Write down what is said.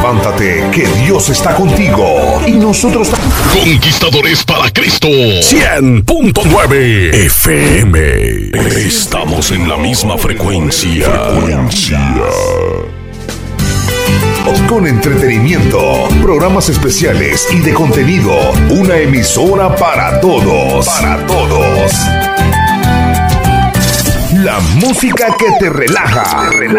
levántate, que Dios está contigo. Y nosotros Conquistadores para Cristo 100.9 FM. Estamos en la misma frecuencia. Con entretenimiento, programas especiales y de contenido. Una emisora para todos. La música que te relaja.